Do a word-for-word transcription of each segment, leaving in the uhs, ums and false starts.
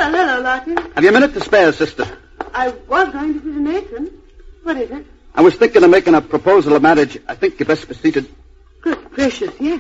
Well, hello, Lottie. Have you a minute to spare, sister? I was going to see the matron. What is it? I was thinking of making a proposal of marriage. I think you best be seated. Good gracious, yes.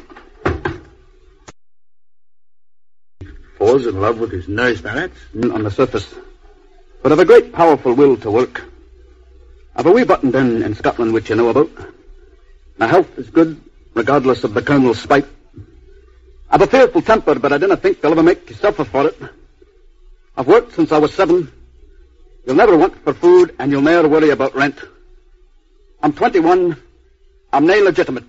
Falls in love with his nurse, that's on the surface. But I've a great powerful will to work. I've a wee button down in Scotland which you know about. My health is good, regardless of the Colonel's spite. I've a fearful temper, but I didn't think they'll ever make you suffer for it. I've worked since I was seven. You'll never want for food, and you'll never worry about rent. I'm twenty-one. I'm nae legitimate.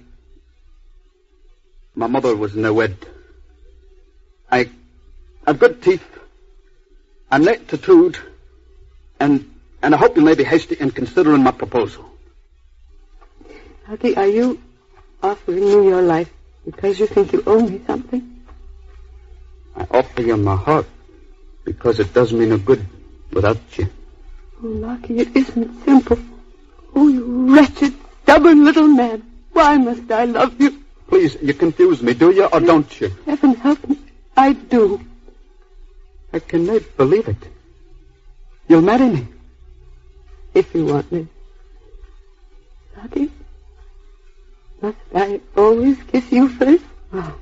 My mother was nae wed. I... I've good teeth. I'm nae tattooed. And... and I hope you may be hasty in considering my proposal. Lottie, are you offering me your life because you think you owe me something? I offer you my heart because it does me no good without you. Oh, Lockie, it isn't simple. Oh, you wretched, stubborn little man. Why must I love you? Please, you confuse me, do you, or don't you? Heaven help me. I do. I cannot believe it. You'll marry me. If you want me. Lottie, must I always kiss you first? Oh.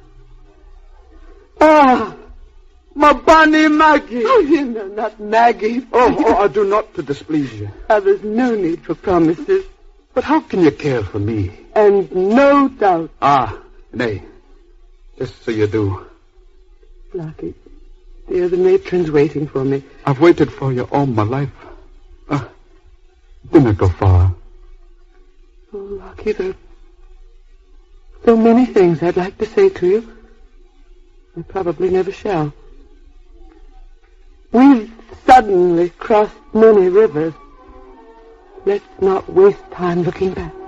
Ah! My bonny Maggie! Oh, you know, not Maggie. Oh, oh, I do not to displease you. Ah, there's no need for promises. But how can you care for me? And no doubt. Ah, nay. Just so you do. Lockie, dear, the matron's waiting for me. I've waited for you all my life. Ah, do not go far. Oh, Lockie, there are so many things I'd like to say to you. I probably never shall. We've suddenly crossed many rivers. Let's not waste time looking back.